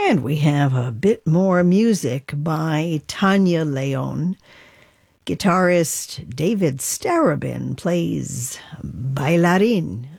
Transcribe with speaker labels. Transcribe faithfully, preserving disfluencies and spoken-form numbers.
Speaker 1: And we have a bit more music by Tanya Leon. Guitarist David Starobin plays Bailarin